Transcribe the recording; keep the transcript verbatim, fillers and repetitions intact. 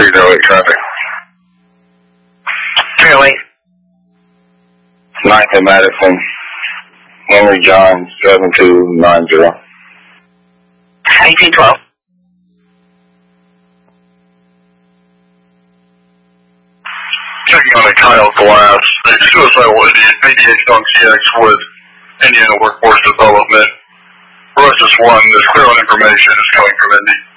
three Delaware traffic. Really? ninth and Madison, Henry John, seven two nine zero. eighteen twelve. Checking on a Kyle Glass, a suicidal mediation on C X with Indiana Workforce Development. Russ is one, there's clear on information is coming from Indy.